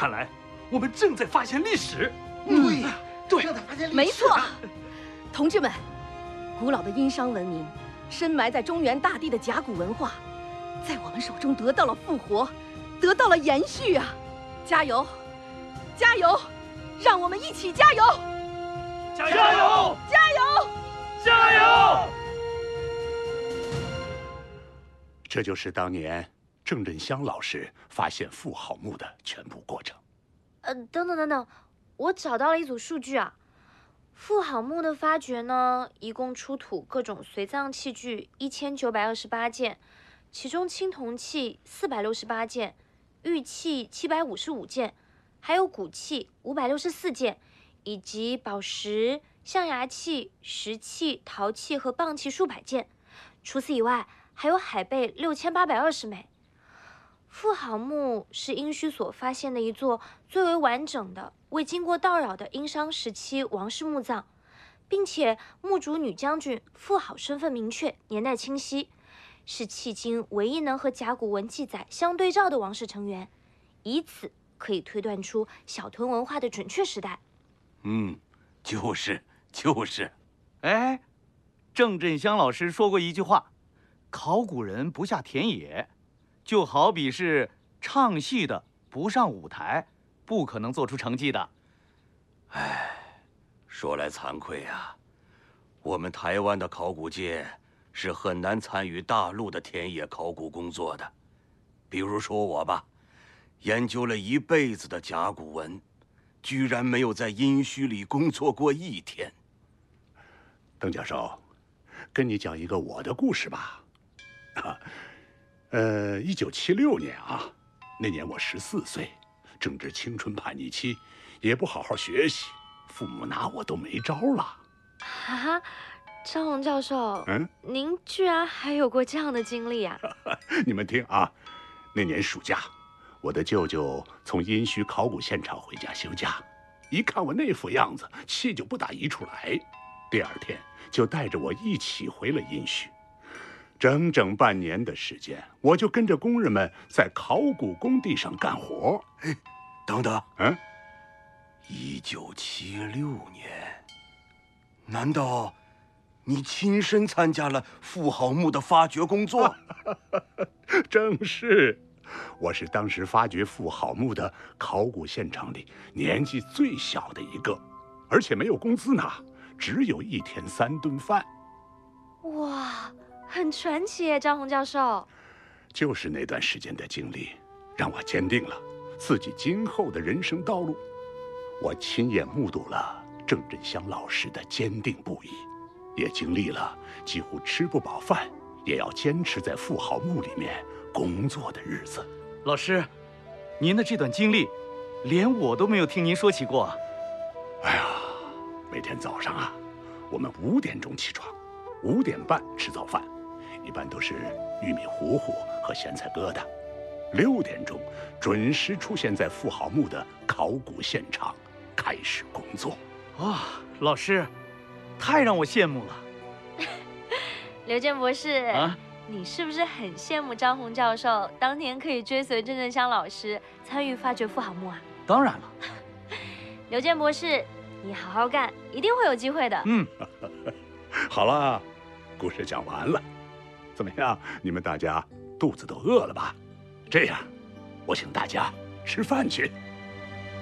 看来我们正在发现历史。 对呀， 对， 正在发现历史。 没错，同志们，古老的殷商文明，深埋在中原大地的甲骨文化，在我们手中得到了复活，得到了延续啊！加油，加油！让我们一起加油！ 加油！ 加油！ 加油！ 这就是当年郑振香老师发现妇好墓的全部过程。 等等，我找到了一组数据啊。妇好墓的发掘呢，一共出土各种随葬器具1928件，其中青铜器468件，玉器755件，还有骨器564件，以及宝石、象牙器、石器、陶器和蚌器数百件。除此以外，还有海贝6820枚。妇好墓是殷墟所发现的一座最为完整的、未经过盗扰的殷商时期王室墓葬，并且墓主女将军妇好身份明确，年代清晰，是迄今唯一能和甲骨文记载相对照的王室成员，以此可以推断出小屯文化的准确时代。 就是。 哎，郑振香老师说过一句话：考古人不下田野，就好比是唱戏的不上舞台，不可能做出成绩的。 说来惭愧啊，我们台湾的考古界是很难参与大陆的田野考古工作的。比如说我吧，研究了一辈子的甲骨文，居然没有在殷墟里工作过1天。邓教授，跟你讲一个我的故事吧。1976年啊，那年我14岁，正值青春叛逆期，也不好好学习，父母拿我都没招了。 啊，张宏教授，您居然还有过这样的经历啊？ 你们听啊，那年暑假，我的舅舅从殷墟考古现场回家休假，一看我那副样子，气就不打一处来。第2天就带着我一起回了殷墟。整整半年的时间，我就跟着工人们在考古工地上干活。等等，1976年，难道你亲身参加了妇好墓的发掘工作？正是，我是当时发掘妇好墓的考古现场里年纪最小的一个，而且没有工资拿，只有1天3顿饭。 哇，很传奇耶，张宏教授。 就是那段时间的经历，让我坚定了自己今后的人生道路。我亲眼目睹了郑振香老师的坚定不移，也经历了几乎吃不饱饭也要坚持在妇好墓里面工作的日子。 老师，您的这段经历，连我都没有听您说起过。 哎呀，每天早上啊，我们5点钟起床，5点半吃早饭，一般都是玉米糊糊和咸菜疙瘩。6点钟准时出现在妇好墓的考古现场，开始工作。 老师，太让我羡慕了。 刘健博士， 啊， 你是不是很羡慕张宏教授当年可以追随郑振香老师参与发掘妇好墓啊？ 当然了。 刘健博士，你好好干，一定会有机会的。 好了，故事讲完了，怎么样？你们大家肚子都饿了吧？这样，我请大家吃饭去。